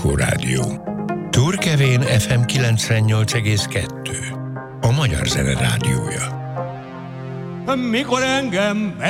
Inforádió. Turkevén FM 98,2. A Magyar Zene Rádiója. Mikor engem